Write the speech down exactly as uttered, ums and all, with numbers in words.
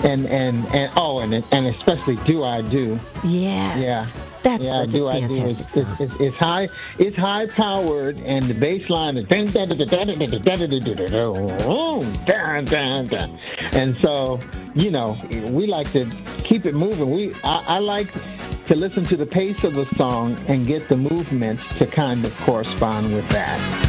and and and oh, and and especially "Do I Do." Yes. Yeah. That's Yeah, such do a I do? fantastic It's, song. it's, it's, it's high. It's high powered, and the bass line is and so you know we like to keep it moving. We I, I like to listen to the pace of the song and get the movements to kind of correspond with that.